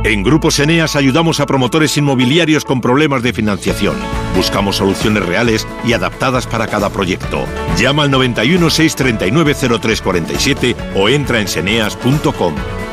En Grupos Eneas ayudamos a promotores inmobiliarios con problemas de financiación. Buscamos soluciones reales y adaptadas para cada proyecto. Llama al 91 639 0347 o entra en seneas.com.